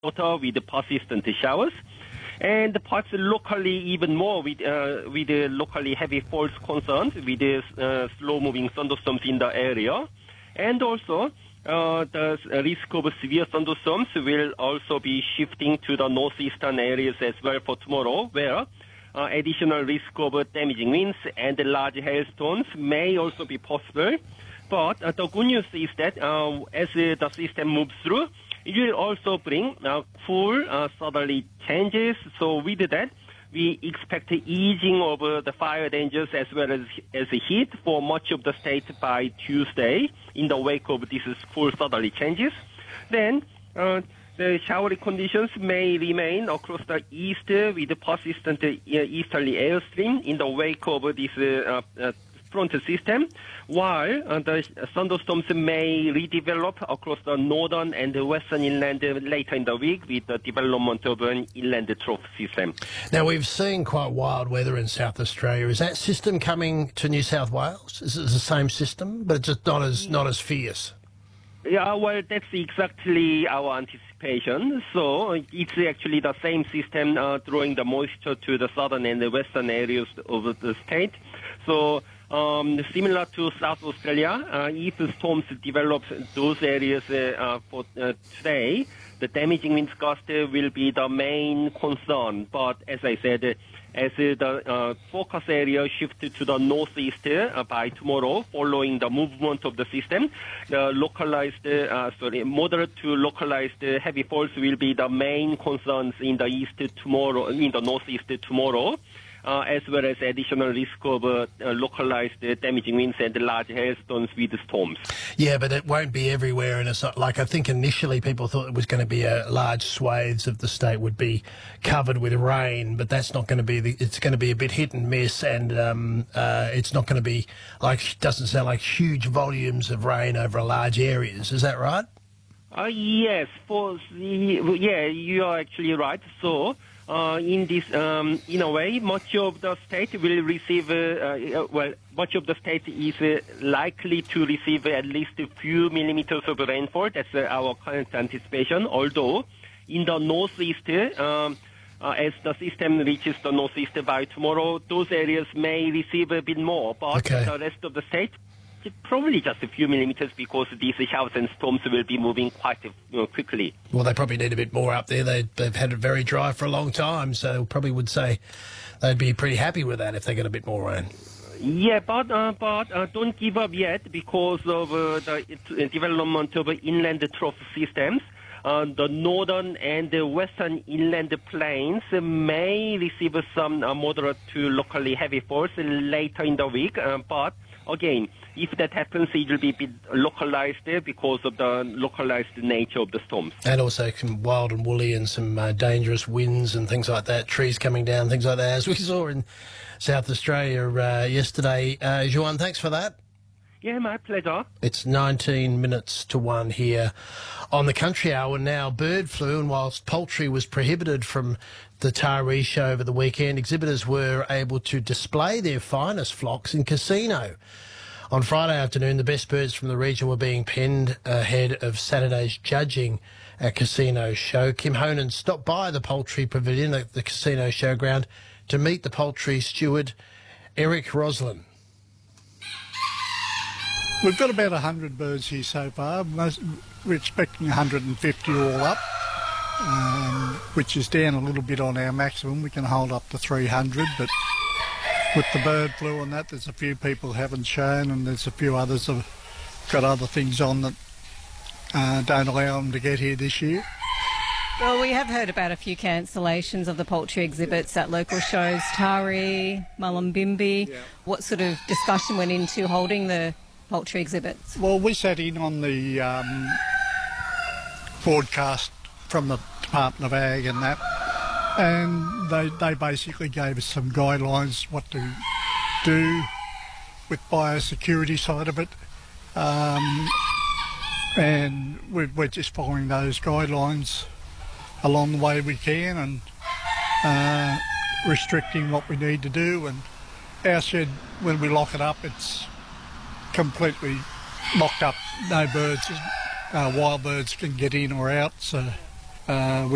water with persistent showers, and parts locally even more with locally heavy falls concerns with slow-moving thunderstorms in the area, and also the risk of severe thunderstorms will also be shifting to the northeastern areas as well for tomorrow, where additional risk of damaging winds and large hailstones may also be possible. But the good news is that as the system moves through, it will also bring full southerly changes. So with that, we expect easing of the fire dangers as well as heat for much of the state by Tuesday in the wake of these full southerly changes. Then the showery conditions may remain across the east with persistent easterly airstream in the wake of this front system, while the thunderstorms may redevelop across the northern and western inland later in the week with the development of an inland trough system. Now, we've seen quite wild weather in South Australia. Is that system coming to New South Wales? Is it the same system, but it's just not as fierce? Yeah, well, that's exactly our anticipation. So it's actually the same system drawing the moisture to the southern and the western areas of the state. So similar to South Australia, if storms develop those areas for today, the damaging winds gust will be the main concern. But as I said, as the focus area shifts to the northeast by tomorrow, following the movement of the system, the moderate to localized heavy falls will be the main concerns in the northeast tomorrow. As well as additional risk of localized damaging winds and large hailstones with storms. Yeah, but it won't be everywhere, and it's not like, I think initially people thought it was going to be large swathes of the state would be covered with rain, but that's not going to be it's going to be a bit hit and miss, and it's not going to be doesn't sound like huge volumes of rain over large areas. Is that right? Yes, you are actually right. So. In a way, much of the state will receive, much of the state is likely to receive at least a few millimeters of rainfall. That's our current anticipation. Although, in the northeast, as the system reaches the northeast by tomorrow, those areas may receive a bit more. But the rest of the state, probably just a few millimeters, because these showers and storms will be moving quite quickly. Well, they probably need a bit more up there. They've had it very dry for a long time, so probably would say they'd be pretty happy with that if they get a bit more rain. Yeah, but don't give up yet because of the development of inland trough systems. The northern and the western inland plains may receive some moderate to locally heavy falls later in the week, but again, if that happens, it will be a bit localized because of the localized nature of the storms. And also some wild and woolly and some dangerous winds and things like that, trees coming down, things like that, as we saw in South Australia yesterday. Juan, thanks for that. Yeah, my pleasure. It's 19 minutes to 1 here on the Country Hour now. Bird flu, and whilst poultry was prohibited from the Taree show over the weekend, exhibitors were able to display their finest flocks in Casino. On Friday afternoon, the best birds from the region were being penned ahead of Saturday's judging at Casino show. Kim Honan stopped by the poultry pavilion at the Casino showground to meet the poultry steward, Eric Roslin. We've got about 100 birds here so far. We're expecting 150 all up, which is down a little bit on our maximum. We can hold up to 300, but with the bird flu and that, there's a few people haven't shown, and there's a few others have got other things on that don't allow them to get here this year. Well, we have heard about a few cancellations of the poultry exhibits at local shows, Taree, Mullumbimby. Yeah. What sort of discussion went into holding the poultry exhibits? Well, we sat in on the broadcast from the Department of Ag and that, and they basically gave us some guidelines what to do with biosecurity side of it, and we're just following those guidelines along the way we can, and restricting what we need to do. And our shed, when we lock it up, it's completely locked up. No birds, wild birds can get in or out, so we